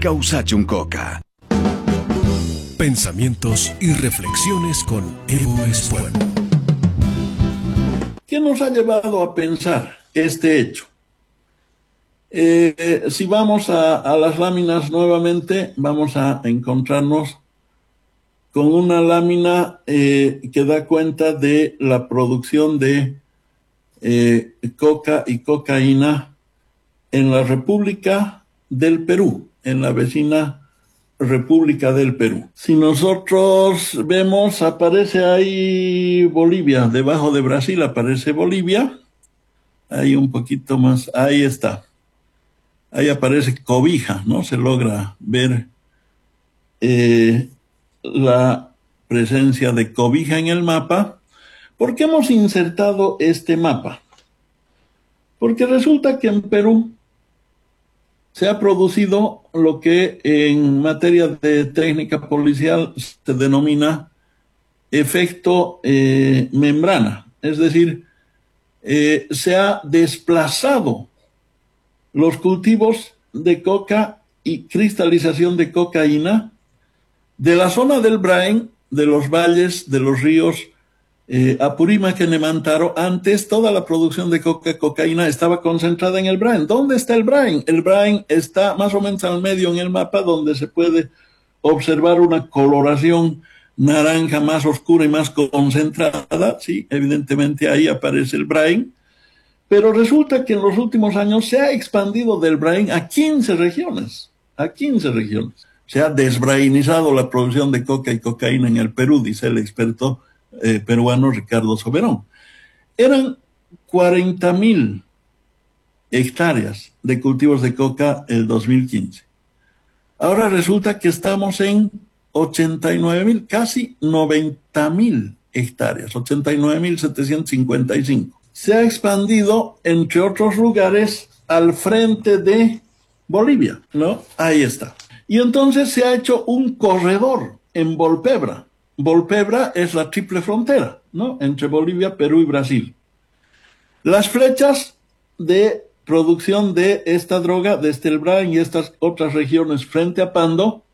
Causachuncoca. Pensamientos y reflexiones con Evo Espuel. ¿Qué nos ha llevado a pensar este hecho? Si vamos a las láminas nuevamente, vamos a encontrarnos con una lámina que da cuenta de la producción de coca y cocaína en la República del Perú, en la vecina República del Perú. Si nosotros vemos, aparece ahí Bolivia, debajo de Brasil aparece Bolivia, ahí un poquito más, ahí está. Ahí aparece Cobija, ¿no? Se logra ver la presencia de Cobija en el mapa. ¿Por qué hemos insertado este mapa? Porque resulta que en Perú se ha producido lo que en materia de técnica policial se denomina efecto membrana. Es decir, se ha desplazado los cultivos de coca y cristalización de cocaína de la zona del Brain, de los valles, de los ríos Apurímac, Nemantaro. Antes toda la producción de cocaína estaba concentrada en el Brain. ¿Dónde está el Brain? El Brain está más o menos al medio en el mapa, donde se puede observar una coloración naranja más oscura y más concentrada. Sí, evidentemente ahí aparece el Brain. Pero resulta que en los últimos años se ha expandido del Brain a 15 regiones. A 15 regiones. Se ha desbrainizado la producción de coca y cocaína en el Perú, dice el experto peruano Ricardo Soberón. Eran 40.000 hectáreas de cultivos de coca el 2015. Ahora resulta que estamos en 89.000, casi 90.000 hectáreas, 89.755. Se ha expandido, entre otros lugares, al frente de Bolivia, ¿no? Ahí está. Y entonces se ha hecho un corredor en Volpebra. Volpebra es la triple frontera, ¿no? Entre Bolivia, Perú y Brasil. Las flechas de producción de esta droga desde el Brain y estas otras regiones frente a Pando